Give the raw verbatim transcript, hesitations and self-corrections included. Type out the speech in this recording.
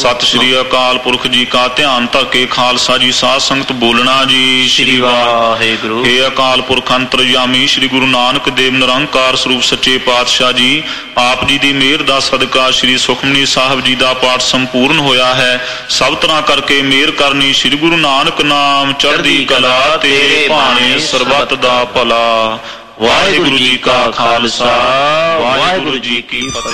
ਸਤਿ ਸ਼੍ਰੀ ਅਕਾਲ ਪੁਰਖ ਜੀ ਕਾ ਧਿਆਨ ਧਰ ਕੇ ਖਾਲਸਾ ਜੀ ਸਾਧ ਸੰਗਤ ਬੋਲਣਾ ਜੀ। ਸ਼੍ਰੀ ਵਾਹਿਗੁਰੂ। ਇਹ ਅਕਾਲ ਪੁਰਖ ਅੰਤਰਜਾਮੀ ਸ਼੍ਰੀ ਗੁਰੂ ਨਾਨਕ ਦੇਵ ਨਿਰੰਕਾਰ ਸਰੂਪ ਸੱਚੇ ਪਾਤਸ਼ਾਹ ਜੀ, ਆਪ ਜੀ ਦੀ ਮਿਹਰ ਦਾ ਸਦਕਾ ਸ਼੍ਰੀ ਸੁਖਮਨੀ ਸਾਹਿਬ ਜੀ ਦਾ ਪਾਠ ਸੰਪੂਰਨ ਹੋਇਆ ਹੈ। ਸਭ ਤਰ੍ਹਾਂ ਕਰਕੇ ਮਿਹਰ ਕਰਨੀ ਸ਼੍ਰੀ ਗੁਰੂ ਨਾਨਕ ਨਾਮ ਚੜ੍ਹਦੀ ਕਲਾ, ਤੇਰੇ ਭਾਣੇ ਸਰਬੱਤ ਦਾ ਭਲਾ। ਵਾਹਿਗੁਰੂ ਜੀ ਕਾ ਖਾਲਸਾ, ਵਾਹਿਗੁਰੂ ਜੀ ਕੀ ਫਤਿਹ।